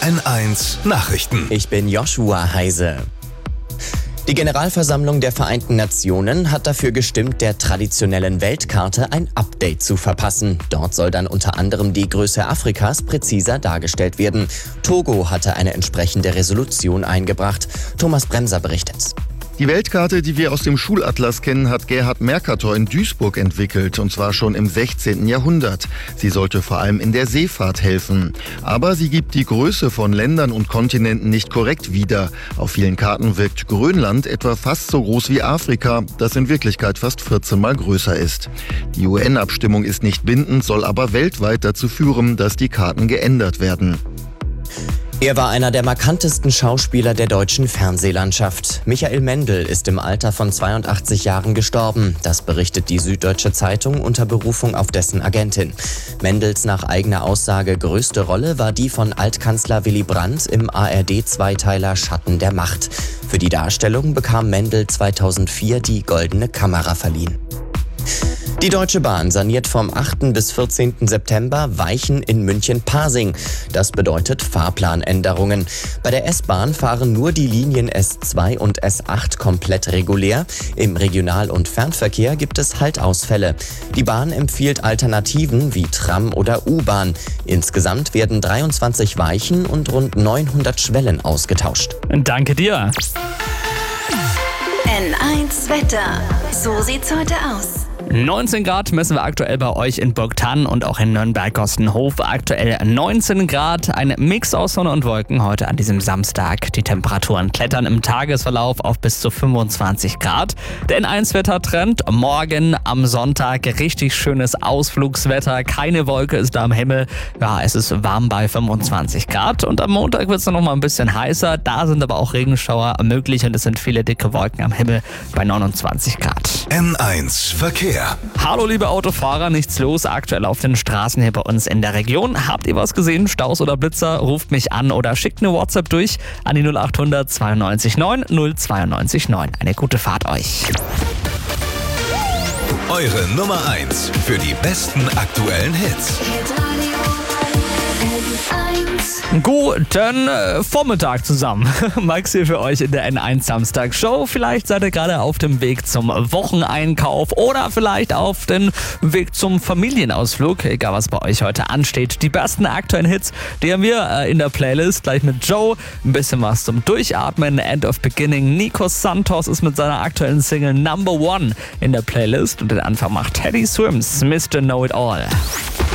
N1 Nachrichten. Ich bin Joshua Heise. Die Generalversammlung der Vereinten Nationen hat dafür gestimmt, der traditionellen Weltkarte ein Update zu verpassen. Dort soll dann unter anderem die Größe Afrikas präziser dargestellt werden. Togo hatte eine entsprechende Resolution eingebracht. Thomas Bremser berichtet. Die Weltkarte, die wir aus dem Schulatlas kennen, hat Gerhard Mercator in Duisburg entwickelt, und zwar schon im 16. Jahrhundert. Sie sollte vor allem in der Seefahrt helfen. Aber sie gibt die Größe von Ländern und Kontinenten nicht korrekt wieder. Auf vielen Karten wirkt Grönland etwa fast so groß wie Afrika, das in Wirklichkeit fast 14 Mal größer ist. Die UN-Abstimmung ist nicht bindend, soll aber weltweit dazu führen, dass die Karten geändert werden. Er war einer der markantesten Schauspieler der deutschen Fernsehlandschaft. Michael Mendl ist im Alter von 82 Jahren gestorben. Das berichtet die Süddeutsche Zeitung unter Berufung auf dessen Agentin. Mendls nach eigener Aussage größte Rolle war die von Altkanzler Willy Brandt im ARD-Zweiteiler Schatten der Macht. Für die Darstellung bekam Mendl 2004 die Goldene Kamera verliehen. Die Deutsche Bahn saniert vom 8. bis 14. September Weichen in München-Pasing. Das bedeutet Fahrplanänderungen. Bei der S-Bahn fahren nur die Linien S2 und S8 komplett regulär. Im Regional- und Fernverkehr gibt es Haltausfälle. Die Bahn empfiehlt Alternativen wie Tram oder U-Bahn. Insgesamt werden 23 Weichen und rund 900 Schwellen ausgetauscht. Danke dir. N1 Wetter. So sieht's heute aus. 19 Grad messen wir aktuell bei euch in Burgthann und auch in Nürnberg-Gostenhof. Aktuell 19 Grad, ein Mix aus Sonne und Wolken heute an diesem Samstag. Die Temperaturen klettern im Tagesverlauf auf bis zu 25 Grad. Der N1-Wettertrend morgen am Sonntag richtig schönes Ausflugswetter. Keine Wolke ist da am Himmel. Ja, es ist warm bei 25 Grad. Und am Montag wird es dann noch mal ein bisschen heißer. Da sind aber auch Regenschauer möglich und es sind viele dicke Wolken am Himmel bei 29 Grad. N1 Verkehr. Hallo liebe Autofahrer, nichts los aktuell auf den Straßen hier bei uns in der Region. Habt ihr was gesehen, Staus oder Blitzer? Ruft mich an oder schickt eine WhatsApp durch an die 0800 92 9 092 9. Eine gute Fahrt euch. Eure Nummer 1 für die besten aktuellen Hits. Guten Vormittag zusammen. Max hier für euch in der N1 Samstag-Show. Vielleicht seid ihr gerade auf dem Weg zum Wocheneinkauf oder vielleicht auf dem Weg zum Familienausflug. Egal, was bei euch heute ansteht. Die besten aktuellen Hits, die haben wir in der Playlist. Gleich mit Joe. Ein bisschen was zum Durchatmen. End of Beginning. Nico Santos ist mit seiner aktuellen Single Number One in der Playlist. Und den Anfang macht Teddy Swims, Mr. Know It All.